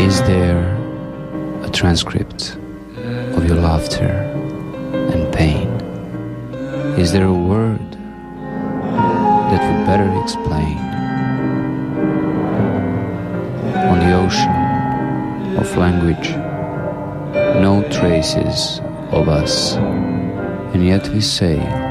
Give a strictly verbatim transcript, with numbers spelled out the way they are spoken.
Is there a transcript of your laughter and pain? Is there a word that would better explain? On the ocean of language, no traces of us, and yet we sail